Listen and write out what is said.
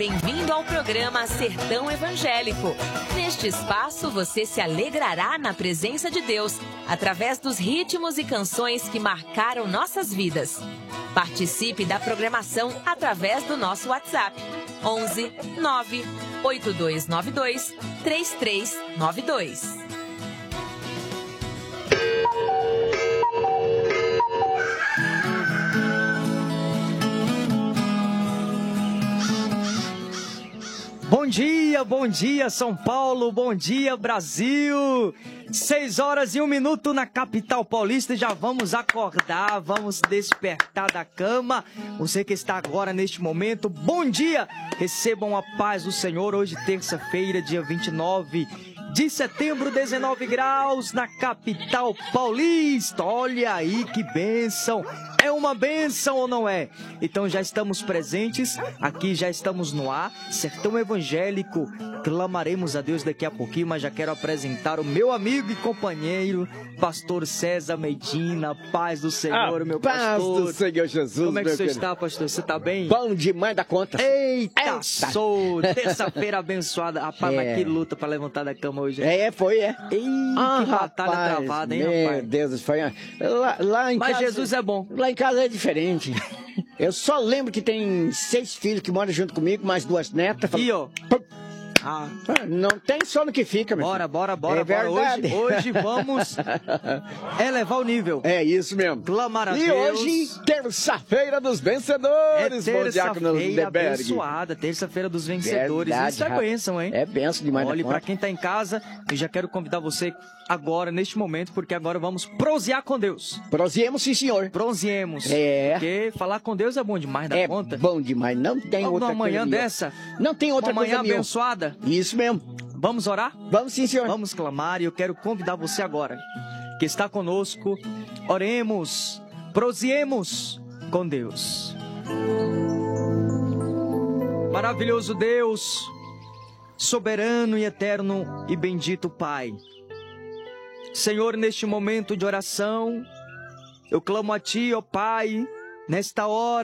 bem-vindo ao programa Sertão Evangélico. Neste espaço, você se alegrará na presença de Deus, através dos ritmos e canções que marcaram nossas vidas. Participe da programação através do nosso WhatsApp, 11 9 8292 3392. Bom dia São Paulo, bom dia Brasil. 6h01 na capital paulista, já vamos acordar, vamos despertar da cama. Você que está agora neste momento, bom dia, recebam a paz do Senhor. Hoje terça-feira, dia 29 de setembro, 19 graus na capital paulista. Olha aí que bênção! É uma bênção ou não é? Então já estamos presentes, aqui já estamos no ar, Sertão Evangélico. Clamaremos a Deus daqui a pouquinho, mas já quero apresentar o meu amigo e companheiro, pastor César Medina. Paz do Senhor, meu pastor. Paz do Senhor Jesus. Como é que você está, pastor? Você está bem? Bom demais da conta. Eita, sou terça-feira abençoada. Rapaz, mas que luta para levantar da cama hoje. Foi. Ei, que batalha travada, hein, rapaz? Meu Deus, foi lá em mas casa. Jesus é bom. Lá em casa é diferente. Eu só lembro que tem 6 filhos que moram junto comigo, mais 2 netas. E ó. Não tem sono que fica, meu filho. Bora. É verdade. Hoje vamos elevar o nível. É isso mesmo. Clamar a Deus. E hoje, terça-feira dos vencedores. É terça-feira abençoada, terça-feira dos vencedores. Verdade, isso é bênção, hein? É bênção demais. Olha, pra quem tá em casa, eu já quero convidar você agora, neste momento, porque agora vamos prosear com Deus. Proseemos, sim, senhor. Proseemos. Porque falar com Deus é bom demais da conta. É bom demais, não tem outra coisa. Uma manhã dessa? Não tem outra coisa. Uma manhã abençoada? Isso mesmo. Vamos orar? Vamos sim, senhor. Vamos clamar e eu quero convidar você agora, que está conosco. Oremos, proseemos com Deus. Maravilhoso Deus, soberano e eterno e bendito Pai. Senhor, neste momento de oração, eu clamo a Ti, ó Pai, nesta hora.